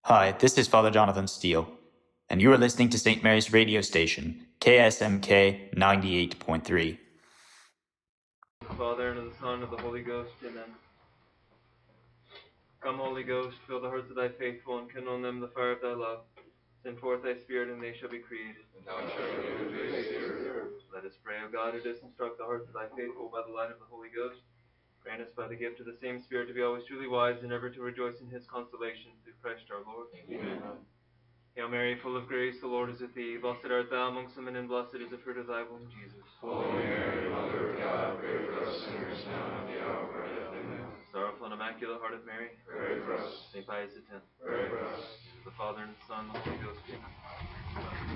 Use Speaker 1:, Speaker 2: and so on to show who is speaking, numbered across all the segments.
Speaker 1: Hi, this is Father Jonathan Steele, and you are listening to St. Mary's radio station, KSMK 98.3.
Speaker 2: Father, and of the Son, and of the Holy Ghost. Amen. Come, Holy Ghost, fill the hearts of thy faithful, and kindle in them the fire of thy love. Send forth thy Spirit, and they shall be created. And thou shalt renew the face of the earth. Let us pray, O God, who dost instruct the hearts of thy faithful by the light of the Holy Ghost. Grant us by the gift of the same Spirit to be always truly wise, and ever to rejoice in his consolation through Christ our Lord. Amen. Hail Mary, full of grace, the Lord is with thee. Blessed art thou amongst women, and blessed is the fruit of thy womb, Jesus.
Speaker 3: Holy Mary, Mother of God, pray for us sinners now and at the hour of our death. Amen.
Speaker 2: Sorrowful and immaculate heart of Mary,
Speaker 3: Pray for us.
Speaker 2: St. Pius X,
Speaker 3: Pray for us.
Speaker 2: the Father and the Son, and the Holy Ghost. Amen.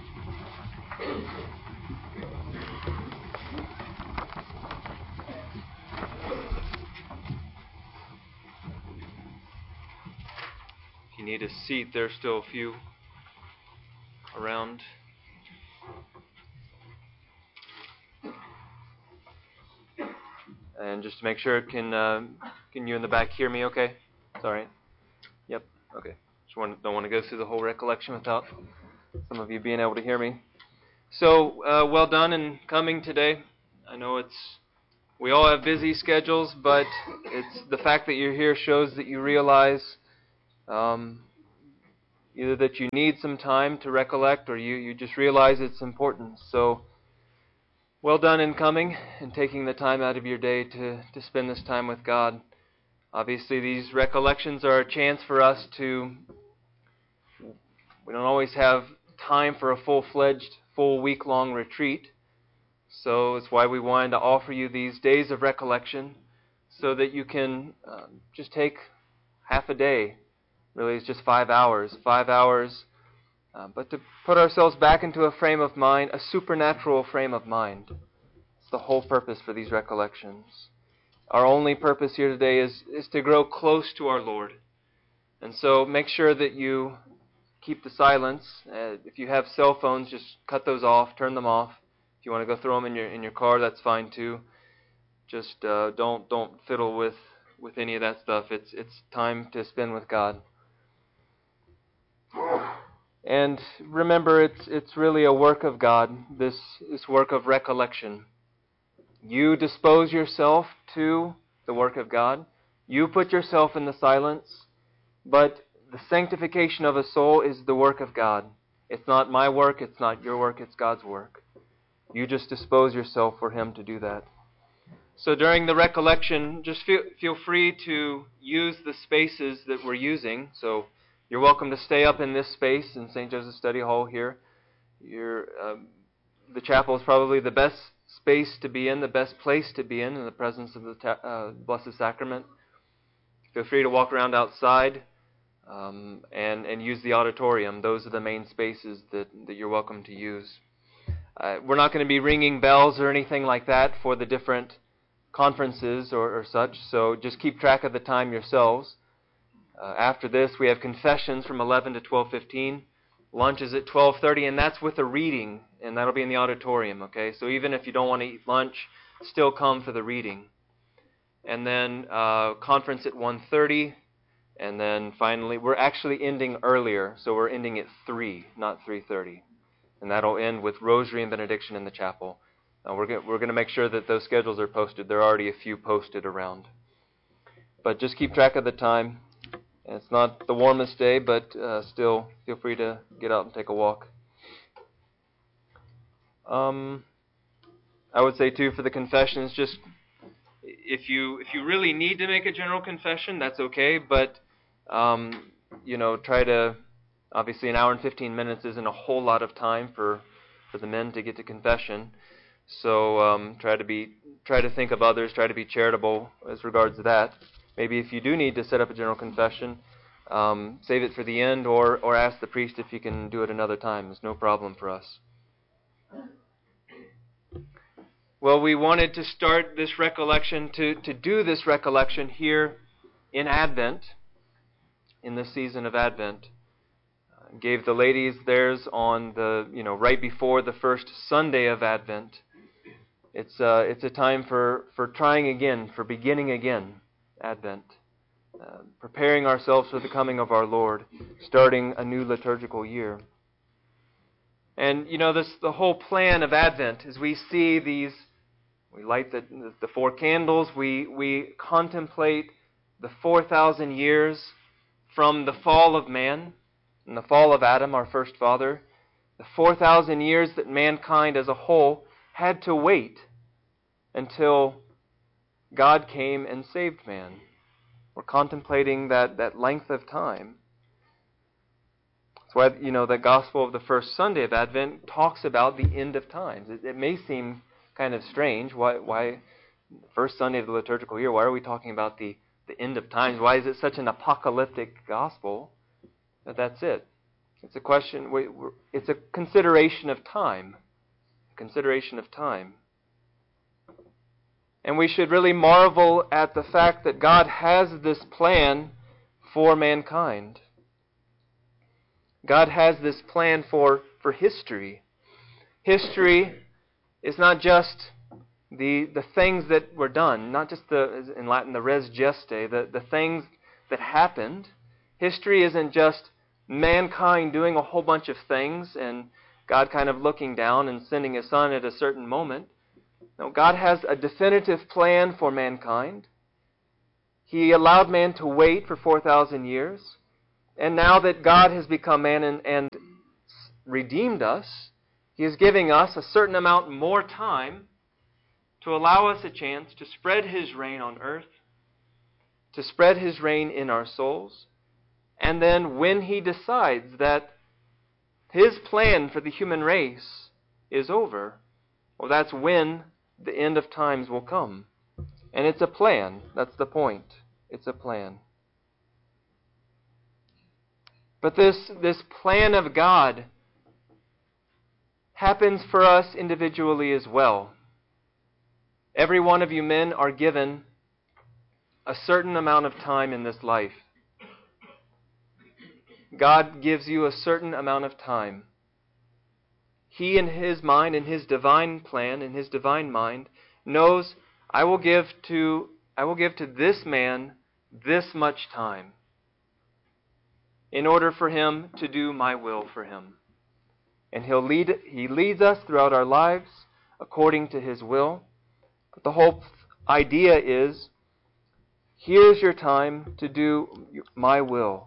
Speaker 2: If you need a seat, there's still a few around. And just to make sure, can you in the back hear me okay? It's all right? Yep, okay. Don't want to go through the whole recollection without some of you being able to hear me. So, well done in coming today. I know we all have busy schedules, but it's the fact that you're here shows that you realize either that you need some time to recollect, or you just realize its importance. So, well done in coming and taking the time out of your day to spend this time with God. Obviously, these recollections are a chance for us to... We don't always have time for a full-fledged, full week-long retreat. So it's why we wanted to offer you these days of recollection so that you can just take half a day. Really, it's just 5 hours. 5 hours, but to put ourselves back into a frame of mind, a supernatural frame of mind. It's the whole purpose for these recollections. Our only purpose here today is to grow close to our Lord. And so make sure that you keep the silence. If you have cell phones, just cut those off, turn them off. If you want to go throw them in your car, that's fine too. Just don't fiddle with any of that stuff. It's time to spend with God. And remember, it's really a work of God, this work of recollection. You dispose yourself to the work of God. You put yourself in the silence, but the sanctification of a soul is the work of God. It's not my work, it's not your work, it's God's work. You just dispose yourself for Him to do that. So during the recollection, just feel free to use the spaces that we're using. So you're welcome to stay up in this space in St. Joseph's Study Hall here. The chapel is probably the best space to be in, the best place to be in the presence of the Blessed Sacrament. Feel free to walk around outside and use the auditorium. Those are the main spaces that you're welcome to use. We're not going to be ringing bells or anything like that for the different conferences or such, so just keep track of the time yourselves. After this, we have confessions from 11 to 12:15. Lunch is at 12:30, and that's with a reading, and that'll be in the auditorium, okay? So even if you don't want to eat lunch, still come for the reading. And then conference at 1:30, and then finally, we're actually ending earlier, so we're ending at 3, not 3:30. And that'll end with rosary and benediction in the chapel. We're going to make sure that those schedules are posted. There are already a few posted around. But just keep track of the time. And it's not the warmest day, but still feel free to get out and take a walk. I would say too, for the confessions, just if you really need to make a general confession, that's okay. But try to. Obviously, an hour and 15 minutes isn't a whole lot of time for the men to get to confession. So try to think of others. Try to be charitable as regards to that. Maybe if you do need to set up a general confession, save it for the end, or ask the priest if you can do it another time. It's no problem for us. Well, we wanted to start this recollection, to do this recollection here in Advent, in the season of Advent. Gave the ladies theirs on the, right before the first Sunday of Advent. It's a time for trying again, for beginning again, Advent. preparing ourselves for the coming of our Lord, starting a new liturgical year. And the whole plan of Advent, as we see these, we light the 4 candles, we contemplate the 4,000 years from the fall of man and the fall of Adam, our first father, the 4,000 years that mankind as a whole had to wait until God came and saved man. We're contemplating that length of time. That's why, the gospel of the first Sunday of Advent talks about the end of times. It may seem kind of strange. Why first Sunday of the liturgical year, why are we talking about the end of times? Why is it such an apocalyptic gospel? But that's it. It's a question, it's a consideration of time. Consideration of time. And we should really marvel at the fact that God has this plan for mankind. God has this plan for history. History is not just the things that were done, not just in Latin, the res geste, the things that happened. History isn't just mankind doing a whole bunch of things and God kind of looking down and sending His Son at a certain moment. No, God has a definitive plan for mankind. He allowed man to wait for 4,000 years. And now that God has become man and redeemed us, He is giving us a certain amount more time to allow us a chance to spread His reign on earth, to spread His reign in our souls. And then when He decides that His plan for the human race is over, well, that's when the end of times will come. And it's a plan. That's the point. It's a plan. But this plan of God happens for us individually as well. Every one of you men are given a certain amount of time in this life. God gives you a certain amount of time. He in His mind, in His divine plan, in His divine mind, knows, I will give to this man this much time in order for him to do my will for him. And He leads us throughout our lives according to His will. But the whole idea is, here's your time to do my will.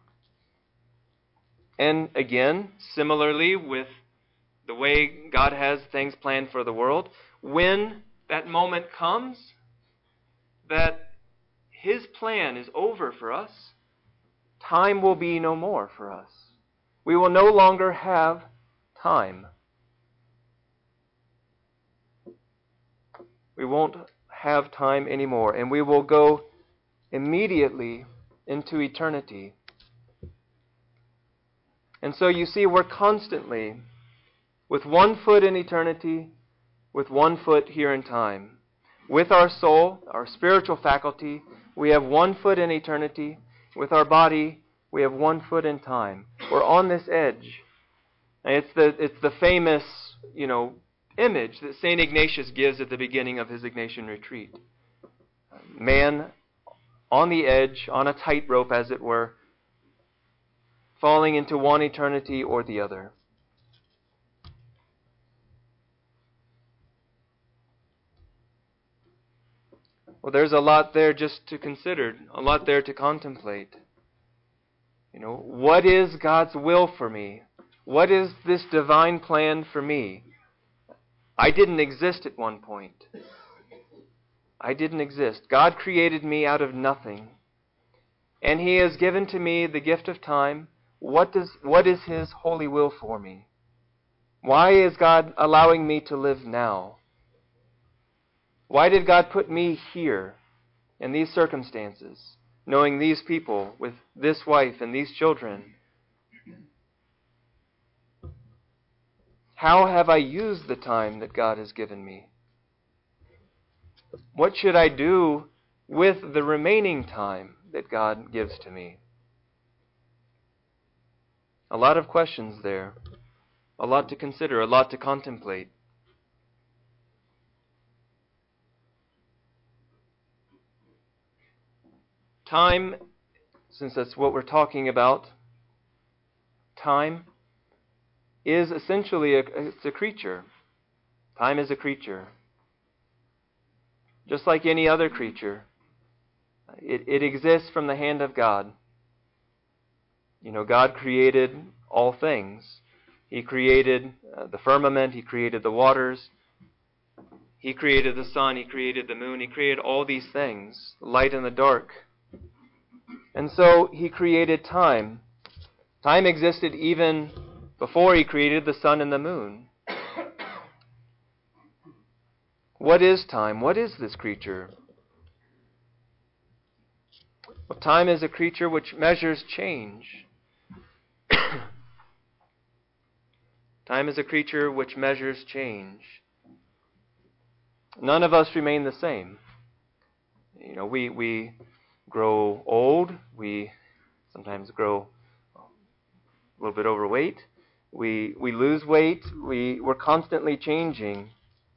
Speaker 2: And again, similarly with the way God has things planned for the world, when that moment comes that His plan is over for us, time will be no more for us. We will no longer have time. We won't have time anymore, and we will go immediately into eternity. And so you see, we're constantly with one foot in eternity, with one foot here in time. With our soul, our spiritual faculty, we have one foot in eternity. With our body, we have one foot in time. We're on this edge. And it's the famous, image that St. Ignatius gives at the beginning of his Ignatian retreat. Man on the edge, on a tightrope as it were, falling into one eternity or the other. Well, there's a lot there just to consider, a lot there to contemplate. What is God's will for me? What is this divine plan for me? I didn't exist at one point. I didn't exist. God created me out of nothing. And He has given to me the gift of time. What is His holy will for me? Why is God allowing me to live now? Why did God put me here in these circumstances, knowing these people with this wife and these children? How have I used the time that God has given me? What should I do with the remaining time that God gives to me? A lot of questions there, a lot to consider, a lot to contemplate. Time, since that's what we're talking about, time is essentially it's a creature. Time is a creature. Just like any other creature. It exists from the hand of God. You know, God created all things. He created the firmament. He created the waters. He created the sun. He created the moon. He created all these things, the light and the dark. And so He created time. Time existed even before He created the sun and the moon. What is time? What is this creature? Well, time is a creature which measures change. Time is a creature which measures change. None of us remain the same. You know, we grow old. We sometimes grow a little bit overweight. We lose weight. We're constantly changing.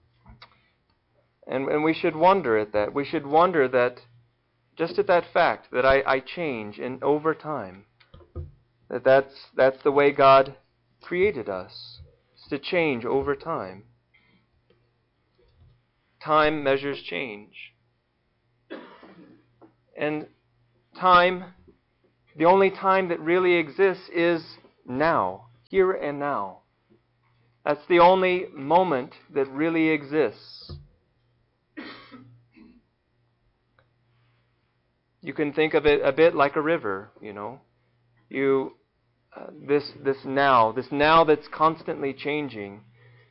Speaker 2: And we should wonder at that. We should wonder that just at that fact that I change and over time. That's the way God created us, is to change over time. Time measures change. And time, the only time that really exists is now, here and now. That's the only moment that really exists. You can think of it a bit like a river, you know. This now that's constantly changing.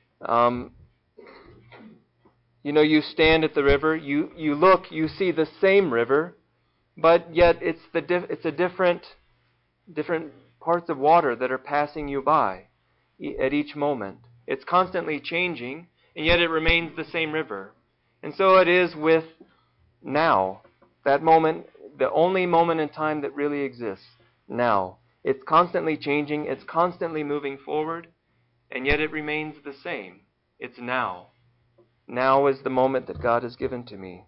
Speaker 2: You know, you stand at the river, you look, you see the same river, but yet it's a different parts of water that are passing you by at each moment. It's constantly changing, and yet it remains the same river. And so it is with now, that moment, the only moment in time that really exists, now. It's constantly changing, it's constantly moving forward, and yet it remains the same. It's now. Now is the moment that God has given to me.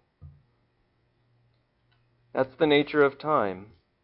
Speaker 2: That's the nature of time.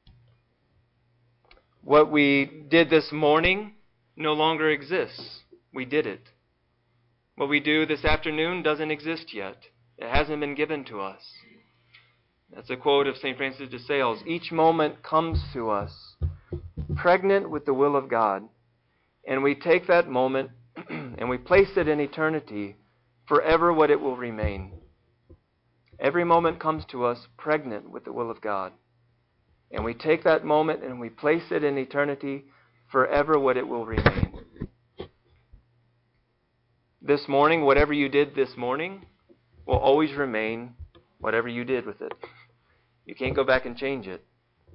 Speaker 2: What we did this morning no longer exists. We did it. What we do this afternoon doesn't exist yet. It hasn't been given to us. That's a quote of St. Francis de Sales. Each moment comes to us pregnant with the will of God. And we take that moment and we place it in eternity, forever what it will remain. Every moment comes to us pregnant with the will of God. And we take that moment and we place it in eternity, forever what it will remain. This morning, whatever you did this morning will always remain whatever you did with it. You can't go back and change it.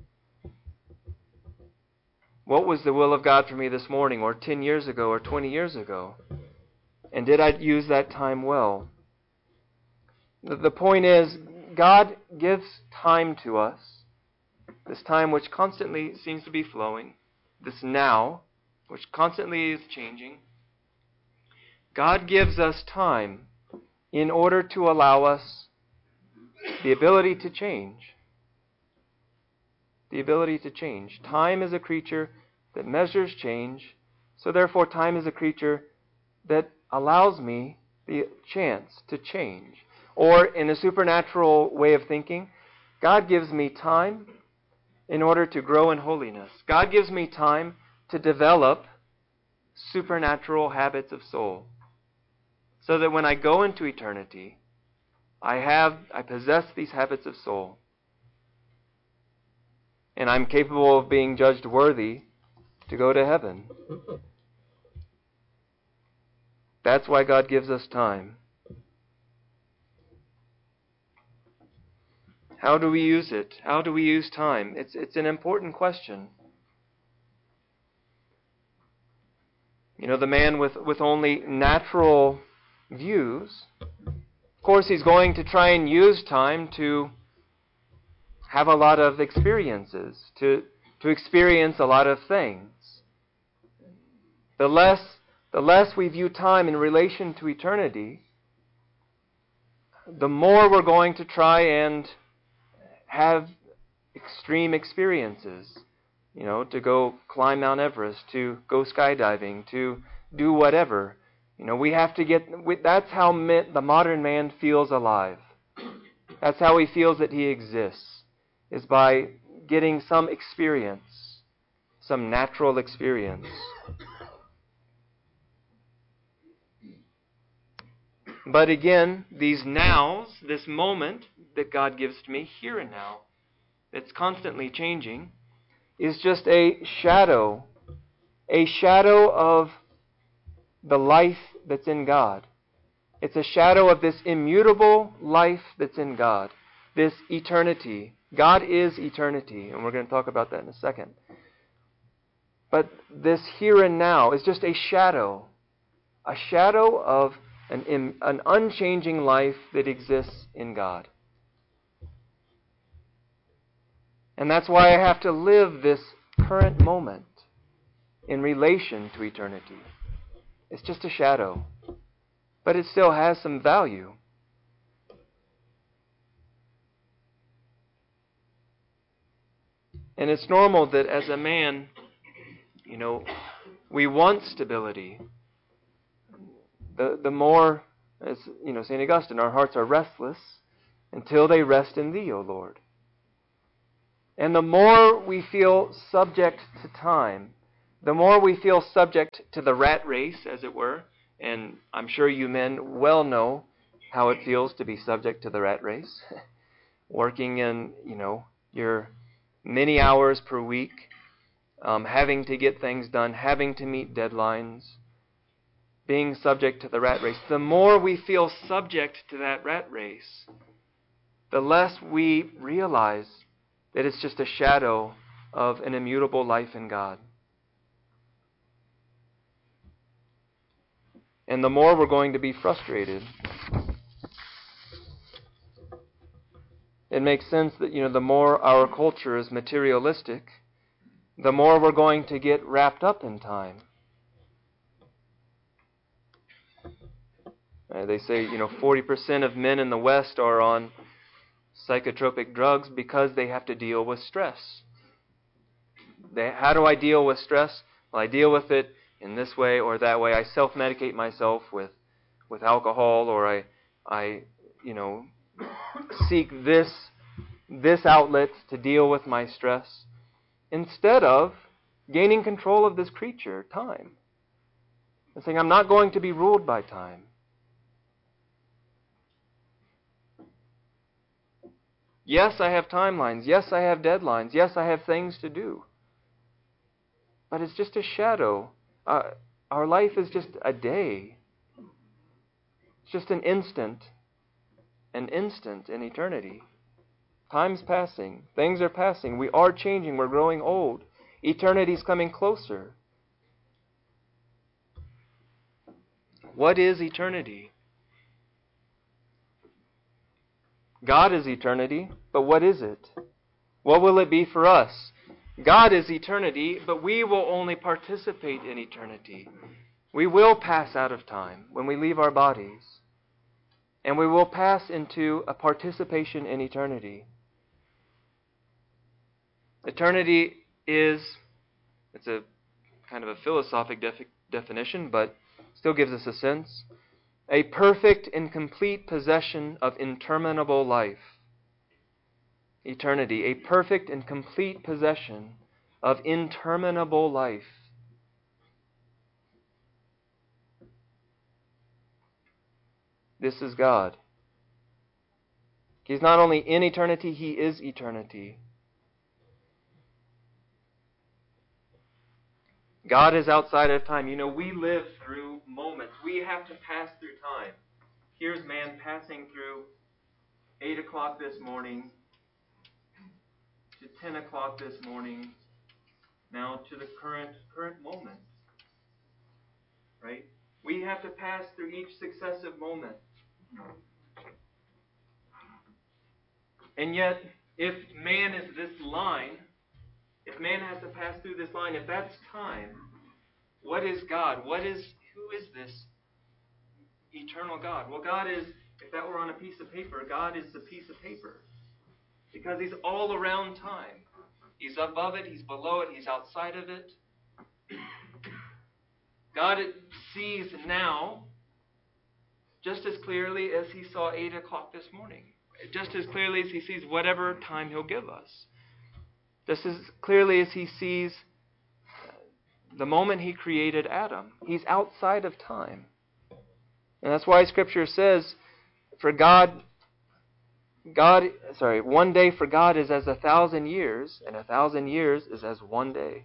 Speaker 2: What was the will of God for me this morning, or 10 years ago, or 20 years ago? And did I use that time well? The point is, God gives time to us, this time which constantly seems to be flowing, this now, which constantly is changing. God gives us time in order to allow us the ability to change. The ability to change. Time is a creature that measures change, so therefore time is a creature that allows me the chance to change. Or in a supernatural way of thinking, God gives me time in order to grow in holiness. God gives me time to develop supernatural habits of soul. So that when I go into eternity, I possess these habits of soul. And I'm capable of being judged worthy to go to heaven. That's why God gives us time. How do we use it? How do we use time? It's an important question. You know, the man with only natural views, of course he's going to try and use time to have a lot of experiences, to experience a lot of things. The less we view time in relation to eternity, the more we're going to try and have extreme experiences, to go climb Mount Everest, to go skydiving, to do whatever. We have to that's how the modern man feels alive. That's how he feels that he exists, is by getting some experience, some natural experience. But again, these nows, this moment that God gives to me, here and now, that's constantly changing, is just a shadow of the life that's in God. It's a shadow of this immutable life that's in God, this eternity. God is eternity, and we're going to talk about that in a second. But this here and now is just a shadow of an unchanging life that exists in God. And that's why I have to live this current moment in relation to eternity. It's just a shadow, but it still has some value. And it's normal that as a man, we want stability. The more, as St. Augustine, our hearts are restless until they rest in Thee, O Lord. And the more we feel subject to time, the more we feel subject to the rat race, as it were, and I'm sure you men well know how it feels to be subject to the rat race, working in, your many hours per week, having to get things done, having to meet deadlines, being subject to the rat race. The more we feel subject to that rat race, the less we realize that it's just a shadow of an immutable life in God. And the more we're going to be frustrated. It makes sense that, the more our culture is materialistic, the more we're going to get wrapped up in time. They say, 40% of men in the West are on psychotropic drugs because they have to deal with stress. How do I deal with stress? Well, I deal with it in this way or that way. I self-medicate myself with alcohol, or I seek this outlet to deal with my stress, instead of gaining control of this creature, time. And saying, I'm not going to be ruled by time. Yes, I have timelines. Yes, I have deadlines. Yes, I have things to do. But it's just a shadow. Our life is just a day. It's just an instant in eternity. Time's passing. Things are passing. We are changing. We're growing old. Eternity's coming closer. What is eternity? God is eternity, but what is it? What will it be for us? God is eternity, but we will only participate in eternity. We will pass out of time when we leave our bodies, and we will pass into a participation in eternity. Eternity it's a kind of a philosophic definition, but still gives us a sense. A perfect and complete possession of interminable life. Eternity, a perfect and complete possession of interminable life. This is God. He's not only in eternity, He is eternity. God is outside of time. We live through moments. We have to pass through time. Here's man passing through 8 o'clock this morning to 10 o'clock this morning, now to the current moment. Right? We have to pass through each successive moment. And yet, if man is this line, if man has to pass through this line, if that's time, what is God? Who is this eternal God? Well, God is, if that were on a piece of paper, God is the piece of paper. because he's all around time. He's above it, he's below it, he's outside of it. God sees now just as clearly as he saw 8 o'clock this morning. Just as clearly as he sees whatever time he'll give us. Just as clearly as he sees the moment he created Adam. He's outside of time. And that's why Scripture says, one day for God is as 1,000 years, and 1,000 years is as one day.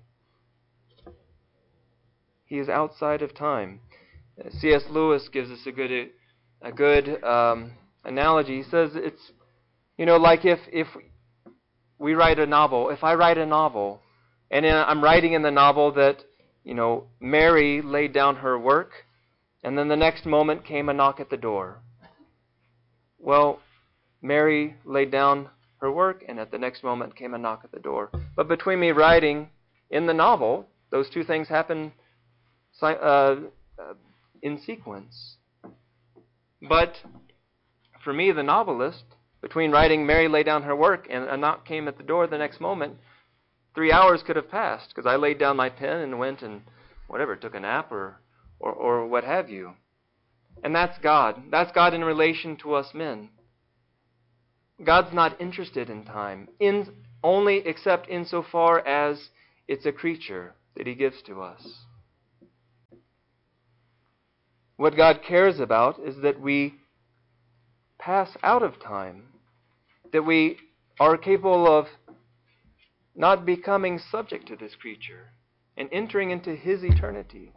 Speaker 2: He is outside of time. C.S. Lewis gives us a good analogy. He says it's, like if we write a novel. If I write a novel, and I'm writing in the novel that, Mary laid down her work, and then the next moment came a knock at the door. Well, Mary laid down her work, and at the next moment came a knock at the door. But between me writing in the novel, those two things happen in sequence. But for me, the novelist, between writing Mary laid down her work and a knock came at the door the next moment, 3 hours could have passed because I laid down my pen and went and took a nap or what have you. And that's God. That's God in relation to us men. God's not interested in time, only except insofar as it's a creature that he gives to us. What God cares about is that we pass out of time, that we are capable of not becoming subject to this creature and entering into his eternity.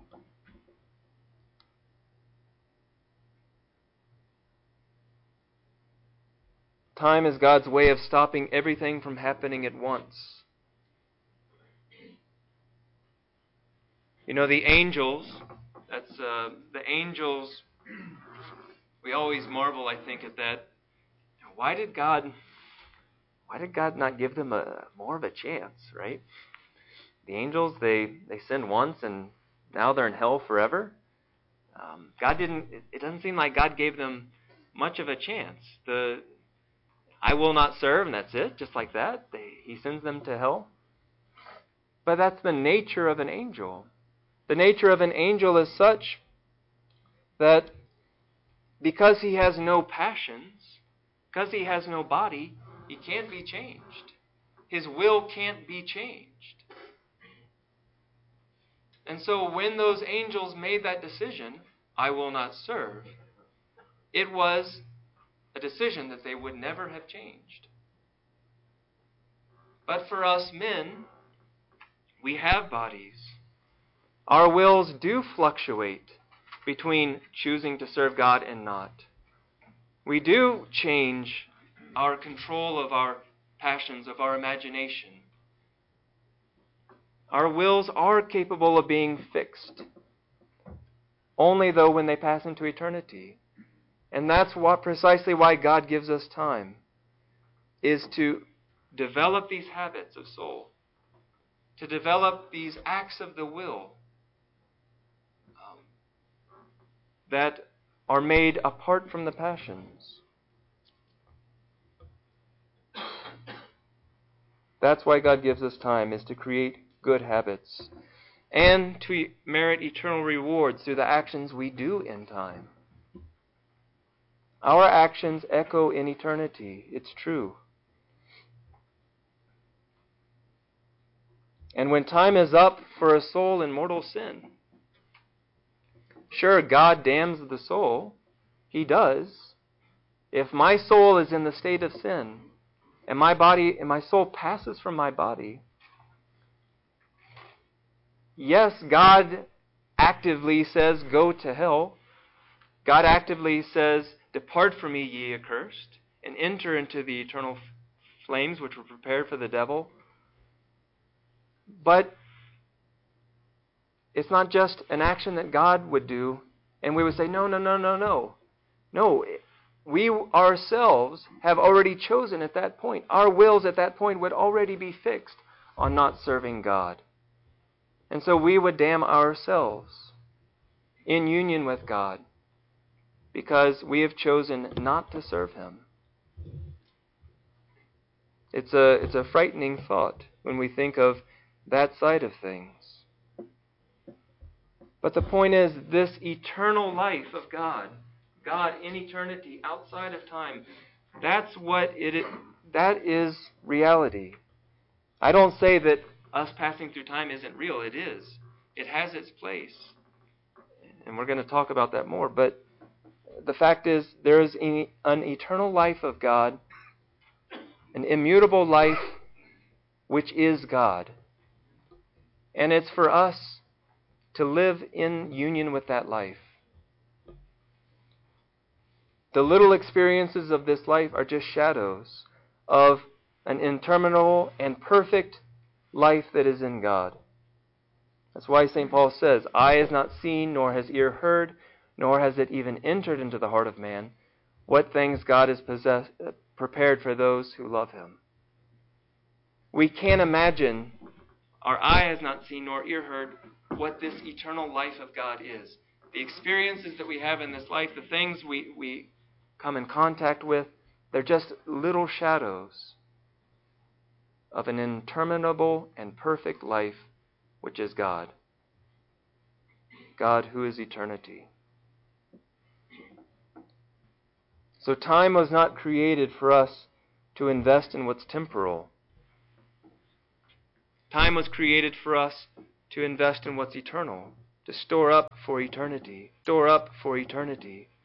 Speaker 2: Time is God's way of stopping everything from happening at once. The angels, the angels, we always marvel, I think, at that. Why did God not give them more of a chance, right? The angels, they sinned once and now they're in hell forever. It doesn't seem like God gave them much of a chance. I will not serve, and that's it, just like that. He sends them to hell. But that's the nature of an angel. The nature of an angel is such that because he has no passions, because he has no body, he can't be changed. His will can't be changed. And so when those angels made that decision, I will not serve, it was a decision that they would never have changed. But for us men, we have bodies. Our wills do fluctuate between choosing to serve God and not. We do change our control of our passions, of our imagination. Our wills are capable of being fixed, only though when they pass into eternity. And that's precisely why God gives us time, is to develop these habits of soul, to develop these acts of the will that are made apart from the passions. That's why God gives us time, is to create good habits and to merit eternal rewards through the actions we do in time. Our actions echo in eternity. It's true. And when time is up for a soul in mortal sin, sure, God damns the soul. He does. If my soul is in the state of sin, and my soul passes from my body, yes, God actively says, go to hell. God actively says, depart from me, ye accursed, and enter into the eternal flames which were prepared for the devil. But it's not just an action that God would do, and we would say, no. No, we ourselves have already chosen at that point. Our wills at that point would already be fixed on not serving God. And so we would damn ourselves in union with God because we have chosen not to serve Him. It's a frightening thought when we think of that side of things. But the point is, this eternal life of God in eternity, outside of time, that is reality. I don't say that us passing through time isn't real. It is. It has its place. And we're going to talk about that more. But the fact is, there is an eternal life of God, an immutable life which is God. And it's for us to live in union with that life. The little experiences of this life are just shadows of an interminable and perfect life that is in God. That's why St. Paul says, "Eye has not seen, nor has ear heard, nor has it even entered into the heart of man, what things God has prepared for those who love Him." We can't imagine, our eye has not seen, nor ear heard, what this eternal life of God is. The experiences that we have in this life, the things we come in contact with, they're just little shadows of an interminable and perfect life, which is God. God who is eternity. So time was not created for us to invest in what's temporal. Time was created for us to invest in what's eternal, to store up for eternity. Store up for eternity.